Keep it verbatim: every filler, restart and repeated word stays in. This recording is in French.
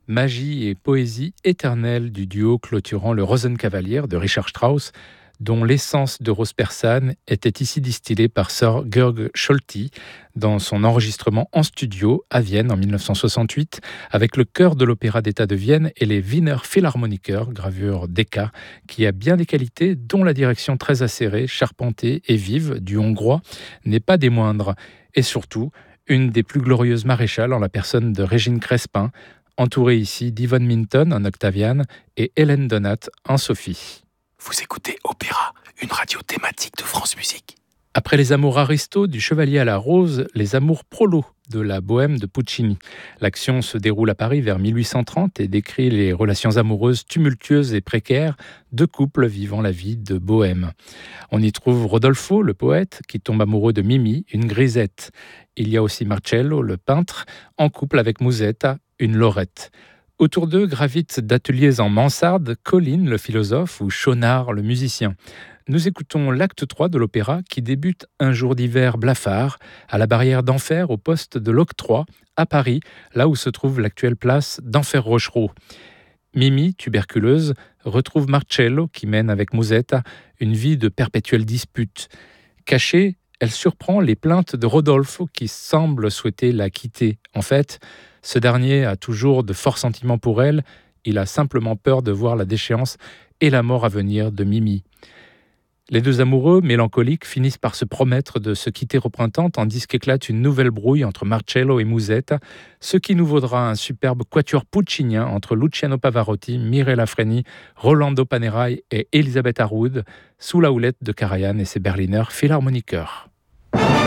Magie et poésie éternelle du duo clôturant le Rosenkavalier de Richard Strauss, dont l'essence de rose persane était ici distillée par Sir Georg Scholti dans son enregistrement en studio à Vienne en mille neuf cent soixante-huit avec le chœur de l'Opéra d'État de Vienne et les Wiener Philharmoniker, gravure Decca, qui a bien des qualités dont la direction très acérée, charpentée et vive du hongrois n'est pas des moindres. Et surtout, une des plus glorieuses maréchales en la personne de Régine Crespin, entourée ici d'Yvonne Minton en Octavian et Hélène Donat en Sophie. Vous écoutez Opéra, une radio thématique de France Musique. Après les amours aristos du Chevalier à la Rose, les amours prolos de la Bohème de Puccini. L'action se déroule à Paris vers mille huit cent trente et décrit les relations amoureuses tumultueuses et précaires de couples vivant la vie de Bohème. On y trouve Rodolfo, le poète, qui tombe amoureux de Mimi, une grisette. Il y a aussi Marcello, le peintre, en couple avec Musetta, une lorette. Autour d'eux gravitent d'ateliers en mansarde Colline, le philosophe, ou Schaunard, le musicien. Nous écoutons l'acte trois de l'opéra qui débute un jour d'hiver blafard à la barrière d'Enfer au poste de l'Octroi à Paris, là où se trouve l'actuelle place d'Enfer-Rochereau. Mimi, tuberculeuse, retrouve Marcello qui mène avec Musetta une vie de perpétuelle dispute. Cachée, elle surprend les plaintes de Rodolfo qui semble souhaiter la quitter. En fait, ce dernier a toujours de forts sentiments pour elle, il a simplement peur de voir la déchéance et la mort à venir de Mimi. Les deux amoureux, mélancoliques, finissent par se promettre de se quitter au printemps tandis qu'éclate une nouvelle brouille entre Marcello et Musetta, ce qui nous vaudra un superbe quatuor puccinien entre Luciano Pavarotti, Mirella Freni, Rolando Panerai et Elisabeth Harwood, sous la houlette de Karajan et ses Berliner Philharmoniker.